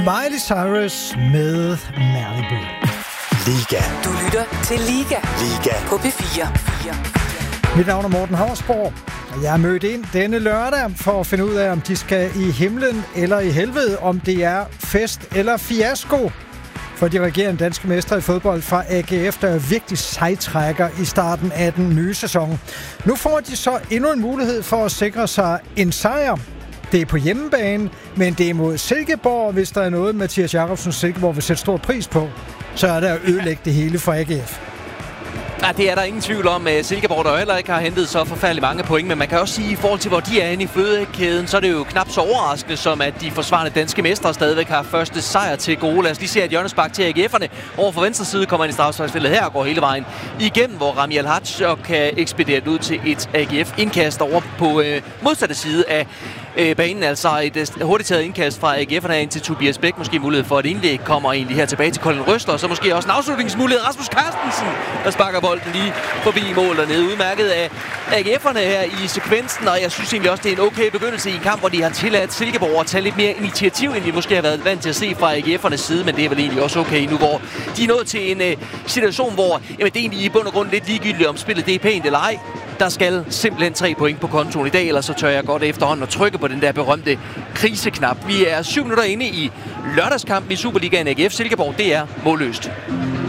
Miley Cyrus med Malibu. Liga. Du lytter til Liga. Liga. På P4. Mit navn er Morten Hausborg, og jeg er mødt ind denne lørdag for at finde ud af, om de skal i himlen eller i helvede, om det er fest eller fiasko for de regerende danske mestre i fodbold fra AGF, der er virkelig sejtrækker i starten af den nye sæson. Nu får de så endnu en mulighed for at sikre sig en sejr. Det er på hjemmebane, men det er mod Silkeborg. Hvis der er noget, Mathias Jakobsen Silkeborg vil sætte stor pris på, så er det at ødelægge det hele for AGF. Ja, det er der ingen tvivl om. Silkeborg, der heller ikke har hentet så forfærdeligt mange point, men man kan også sige, at i forhold til, hvor de er inde i fødekæden, så er det jo knap så overraskende, som at de forsvarende danske mestre stadigvæk har første sejr til gode. Lad os lige se, at hjørnespark til AGF'erne over for venstre side kommer ind i straffesparksfeltet her og går hele vejen igennem, hvor Rami Al-Haj kan ekspedere det ud til et AGF-indkast over på modsatte side af banen, altså et hurtigt taget indkast fra AGF'erne ind til Tobias Bæk. Måske mulighed for et indlæg, kommer egentlig her tilbage til Colin Røster, og så måske også en afslutningsmulighed. Rasmus Carstensen, der sparker bolden lige forbi mål dernede. Udmærket af AGF'erne her i sekvensen, og jeg synes egentlig også, det er en okay begyndelse i en kamp, hvor de har tilladt Silkeborg at tage lidt mere initiativ, end de måske har været vant til at se fra AGF'ernes side, men det er vel egentlig også okay nu, hvor de er nået til en situation, hvor jamen, det er egentlig i bund og grund lidt ligegyldigt, om spillet det er pænt eller ej. Der skal simpelthen 3 point på kontoen i dag, ellers så tør jeg godt efterhånden at trykke på den der berømte kriseknap. Vi er 7 minutter inde i lørdagskampen i Superligaen. AGF Silkeborg, det er målløst.